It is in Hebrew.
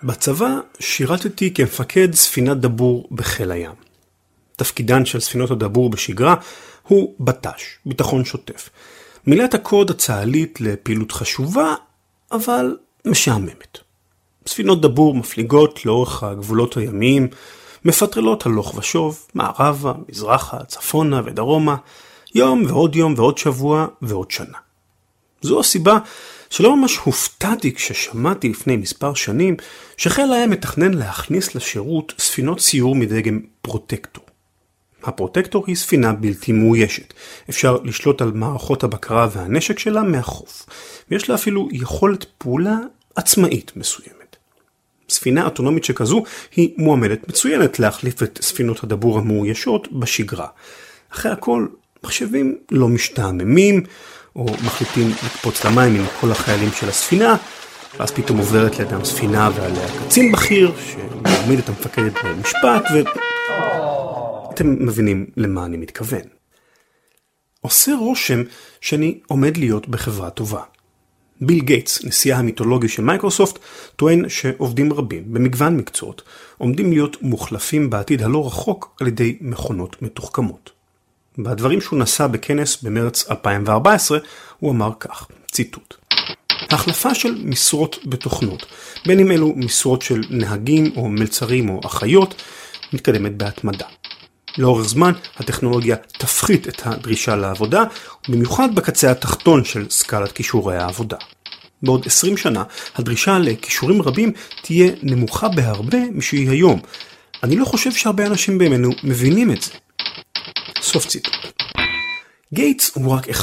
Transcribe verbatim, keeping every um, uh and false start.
בצבא שירתתי כמפקד ספינת דבור בחיל הים. תפקידן של ספינות הדבור בשגרה הוא בט"ש, ביטחון שוטף. מילת הקוד הצה"לית לפעילות חשובה, אבל משעממת. ספינות דבור מפליגות לאורך הגבולות הימיים, מפטרלות הלוך ושוב, מערבה, מזרחה, צפונה ודרומה, יום ועוד יום ועוד שבוע ועוד שנה. זו הסיבה שלא ממש הופתעתי כששמעתי לפני מספר שנים שחיל הים מתכנן להכניס לשירות ספינות סיור מדגם פרוטקטור. הפרוטקטור היא ספינה בלתי מאוישת. אפשר לשלוט על מערכות הבקרה והנשק שלה מהחוף, ויש לה אפילו יכולת פעולה עצמאית מסוימת. ספינה אוטונומית שכזו היא מועמדת מצוינת להחליף את ספינות הדבור המאוישות בשגרה. אחרי הכל, מחשבים לא משתעממים, או מחליטים לקפוץ למים עם כל החיילים של הספינה, ואז פתאום עוברת לידם ספינה ועליה קצין בכיר, שמעמיד את המפקדת במשפט, ואתם מבינים למה אני מתכוון. עושה רושם שאני עומד להיות בחברה טובה. ביל גייטס, נשיאה המיתולוגי של מייקרוסופט, טוען שעובדים רבים במגוון מקצועות עומדים להיות מוחלפים בעתיד הלא רחוק על ידי מכונות מתוחכמות. בדברים שהוא נשא בכנס במרץ אלפיים וארבע עשרה הוא אמר כך, ציטוט: החלפה של משרות בתוכנות, בין אם אלו משרות של נהגים או מלצרים או אחיות, מתקדמת בהתמדה. לאורך זמן הטכנולוגיה תפחית את הדרישה לעבודה, במיוחד בקצה התחתון של סקלת כישורי העבודה. בעוד עשרים שנה הדרישה לכישורים רבים תהיה נמוכה בהרבה משהיא היום. אני לא חושב שהרבה אנשים בימינו מבינים את זה. סוף ציטוט. גייטס הוא רק אחד